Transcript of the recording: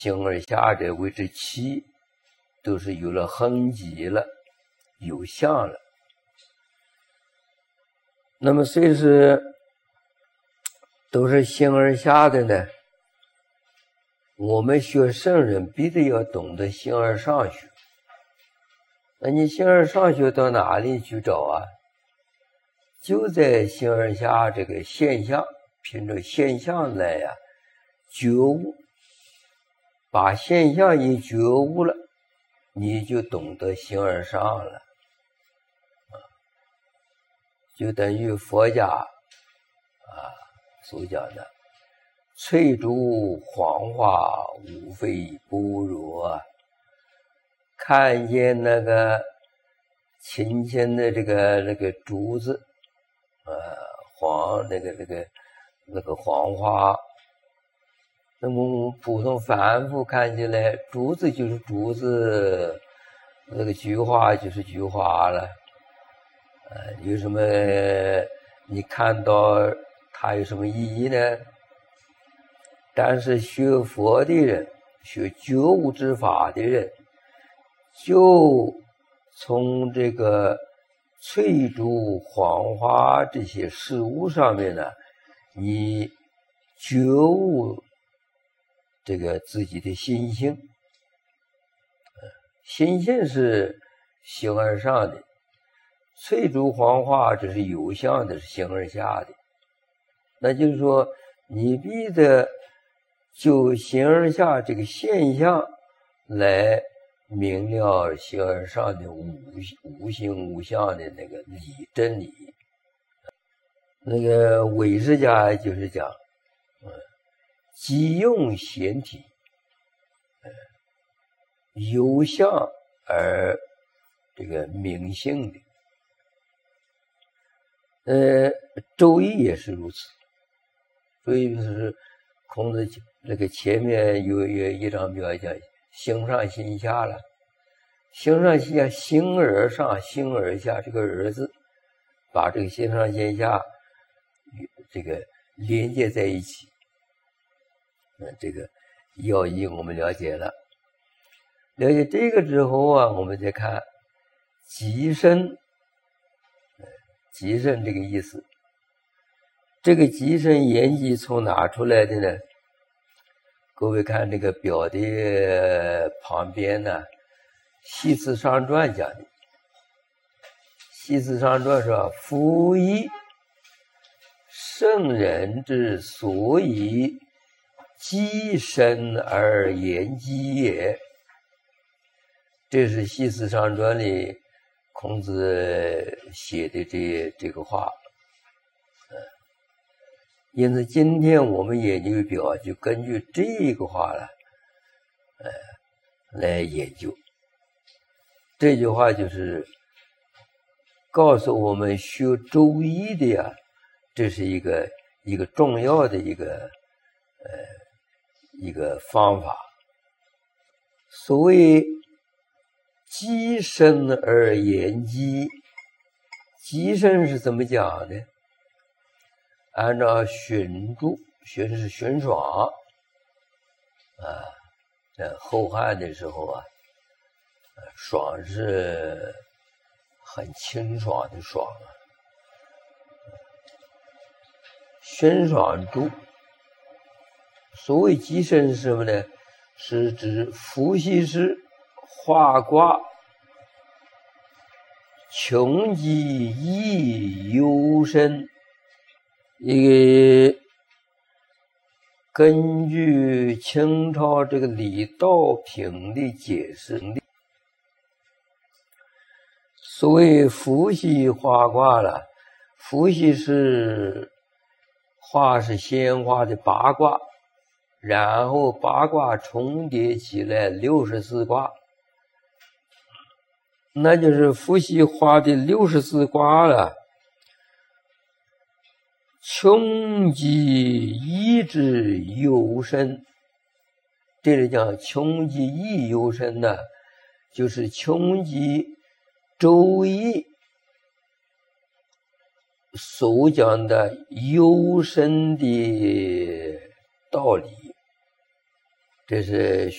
形而下者谓之气，都是有了痕迹了，有相了。那么虽是都是形而下的呢，我们学圣人必须要懂得形而上学。那你形而上学到哪里去找啊？就在形而下这个现象，凭着现象来呀觉悟，把现象一觉悟了，你就懂得形而上了。就等于佛家所讲的翠竹黄花无非般若，看见那个清清的那个竹子黄那个黄花，那么我们普通凡夫看起来竹子就是竹子，那个菊花就是菊花了。有什么你看到它有什么意义呢？但是学佛的人，学觉悟之法的人，就从这个翠竹黄花这些事物上面呢，你觉悟这个自己的心性。心性是形而上的，翠竹黄花这是有相的，是形而下的。那就是说你必得就形而下这个现象来明了形而上的无形无相的那个真理。那个唯识家就是讲即用显体，有相而这个明性的。周易也是如此。所以就是孔子那个前面有一张表叫形上形下了。形上形下，形而上，形而下，这个而字把这个形上形下这个连接在一起。这个要义我们了解了。了解这个之后啊，我们再看极深。极深这个意思，这个极深言机从哪出来的呢？各位看这个表的旁边呢，系辞上传讲的。系辞上传说，夫以圣人之所以极深而言机也。这是系辞上传里孔子写的这个话。因此今天我们研究表就根据这个话了来研究。这句话就是告诉我们学周易的呀，这是一个重要的一个方法。所谓极深而言机，极深是怎么讲呢？按照荀注，荀是荀爽在后汉的时候啊，爽是很清爽的爽荀爽注。所谓极深是什么呢？是指伏羲氏画卦穷极亦幽深。根据清朝这个李道平的解释，所谓伏羲画卦了，伏羲是画是先画的八卦，然后八卦重叠起来64卦，那就是伏羲画的64卦了。穷极亦之幽深，这里讲穷极亦幽深呢，就是穷极周易所讲的幽深的道理。这是